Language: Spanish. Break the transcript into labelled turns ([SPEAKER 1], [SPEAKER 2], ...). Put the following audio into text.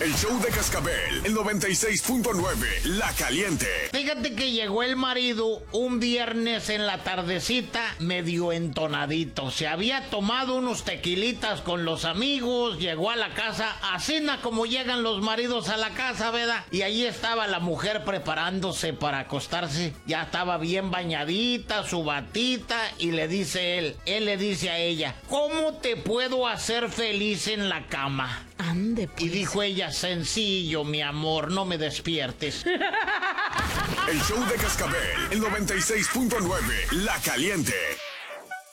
[SPEAKER 1] El show de Cascabel, el 96.9, La Caliente.
[SPEAKER 2] Fíjate que llegó el marido un viernes en la tardecita medio entonadito. Se había tomado unos tequilitas con los amigos, llegó a la casa, así como llegan los maridos a la casa, ¿verdad? Y ahí estaba la mujer preparándose para acostarse. Ya estaba bien bañadita, su batita, y le dice él le dice a ella: ¿cómo te puedo hacer feliz en la cama?
[SPEAKER 3] Ande, pues.
[SPEAKER 2] Y dijo ella: sencillo, mi amor, no me despiertes.
[SPEAKER 1] El show de Cascabel, el 96.9, La Caliente.